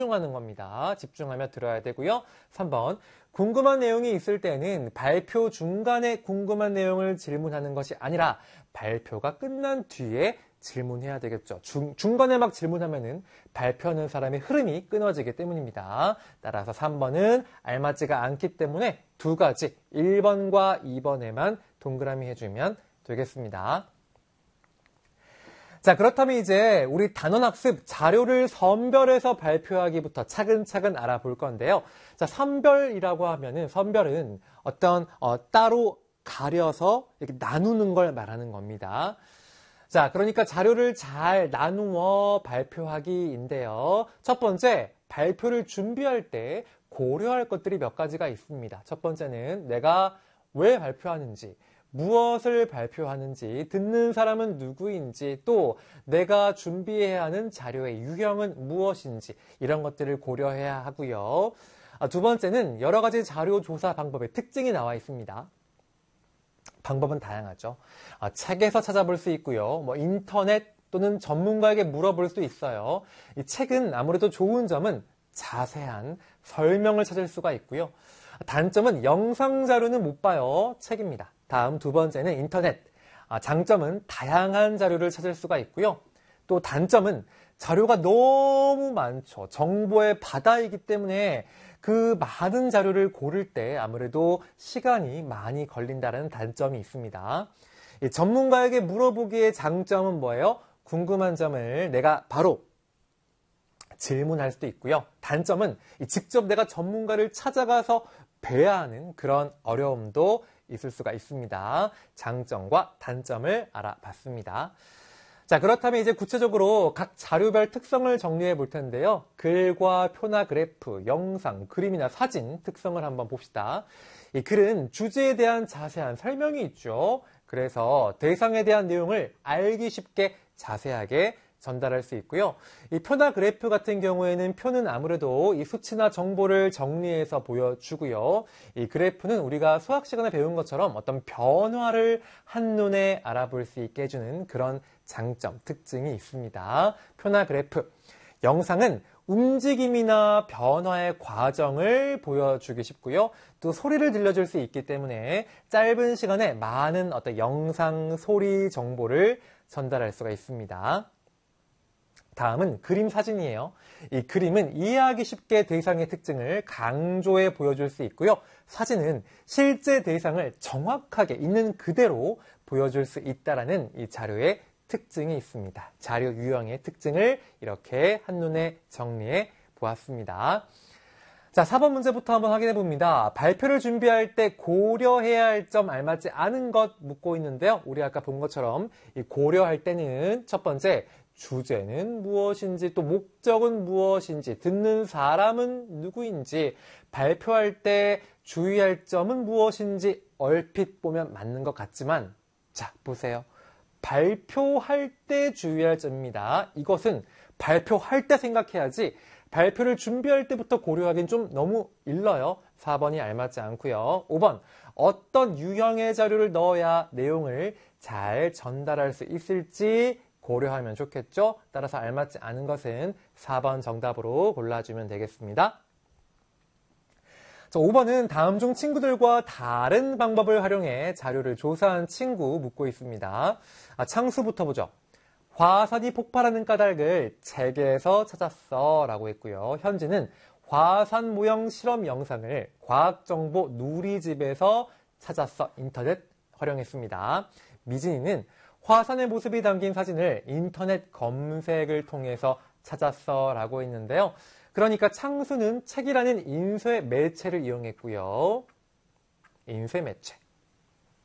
집중하는 겁니다. 집중하며 들어야 되고요. 3번, 궁금한 내용이 있을 때는 발표 중간에 궁금한 내용을 질문하는 것이 아니라 발표가 끝난 뒤에 질문해야 되겠죠. 중간에 막 질문하면은 발표하는 사람의 흐름이 끊어지기 때문입니다. 따라서 3번은 알맞지가 않기 때문에 두 가지 1번과 2번에만 동그라미 해주면 되겠습니다. 자, 그렇다면 이제 우리 단원학습 자료를 선별해서 발표하기부터 차근차근 알아볼 건데요. 자, 선별이라고 하면은 선별은 어떤 따로 가려서 이렇게 나누는 걸 말하는 겁니다. 자, 그러니까 자료를 잘 나누어 발표하기인데요. 첫 번째, 발표를 준비할 때 고려할 것들이 몇 가지가 있습니다. 첫 번째는 내가 왜 발표하는지, 무엇을 발표하는지, 듣는 사람은 누구인지, 또 내가 준비해야 하는 자료의 유형은 무엇인지 이런 것들을 고려해야 하고요. 두 번째는 여러 가지 자료 조사 방법의 특징이 나와 있습니다. 방법은 다양하죠. 책에서 찾아볼 수 있고요. 인터넷 또는 전문가에게 물어볼 수 있어요. 이 책은 아무래도 좋은 점은 자세한 설명을 찾을 수가 있고요. 단점은 영상 자료는 못 봐요. 책입니다. 다음 두 번째는 인터넷. 장점은 다양한 자료를 찾을 수가 있고요. 또 단점은 자료가 너무 많죠. 정보의 바다이기 때문에 그 많은 자료를 고를 때 아무래도 시간이 많이 걸린다는 단점이 있습니다. 전문가에게 물어보기의 장점은 뭐예요? 궁금한 점을 내가 바로 질문할 수도 있고요. 단점은 직접 내가 전문가를 찾아가서 뵈야 하는 그런 어려움도 있을 수가 있습니다. 장점과 단점을 알아봤습니다. 자, 그렇다면 이제 구체적으로 각 자료별 특성을 정리해 볼 텐데요. 글과 표나 그래프, 영상, 그림이나 사진 특성을 한번 봅시다. 이 글은 주제에 대한 자세한 설명이 있죠. 그래서 대상에 대한 내용을 알기 쉽게 자세하게 전달할 수 있고요. 이 표나 그래프 같은 경우에는 표는 아무래도 이 수치나 정보를 정리해서 보여주고요. 이 그래프는 우리가 수학 시간에 배운 것처럼 어떤 변화를 한눈에 알아볼 수 있게 해주는 그런 장점, 특징이 있습니다. 표나 그래프. 영상은 움직임이나 변화의 과정을 보여주기 쉽고요. 또 소리를 들려줄 수 있기 때문에 짧은 시간에 많은 어떤 영상, 소리 정보를 전달할 수가 있습니다. 다음은 그림 사진이에요. 이 그림은 이해하기 쉽게 대상의 특징을 강조해 보여줄 수 있고요. 사진은 실제 대상을 정확하게 있는 그대로 보여줄 수 있다는 이 자료의 특징이 있습니다. 자료 유형의 특징을 이렇게 한눈에 정리해 보았습니다. 자, 4번 문제부터 한번 확인해 봅니다. 발표를 준비할 때 고려해야 할 점 알맞지 않은 것 묻고 있는데요. 우리 아까 본 것처럼 이 고려할 때는 첫 번째, 주제는 무엇인지, 또 목적은 무엇인지, 듣는 사람은 누구인지, 발표할 때 주의할 점은 무엇인지 얼핏 보면 맞는 것 같지만, 자, 보세요. 발표할 때 주의할 점입니다. 이것은 발표할 때 생각해야지 발표를 준비할 때부터 고려하기는 좀 너무 일러요. 4번이 알맞지 않고요. 5번, 어떤 유형의 자료를 넣어야 내용을 잘 전달할 수 있을지 고려하면 좋겠죠. 따라서 알맞지 않은 것은 4번 정답으로 골라주면 되겠습니다. 자, 5번은 다음 중 친구들과 다른 방법을 활용해 자료를 조사한 친구 묻고 있습니다. 창수부터 보죠. 화산이 폭발하는 까닭을 책에서 찾았어 라고 했고요. 현지는 화산 모형 실험 영상을 과학정보 누리집에서 찾았어 인터넷 활용했습니다. 미진이는 화산의 모습이 담긴 사진을 인터넷 검색을 통해서 찾았어 라고 했는데요. 그러니까 창수는 책이라는 인쇄 매체를 이용했고요. 인쇄 매체.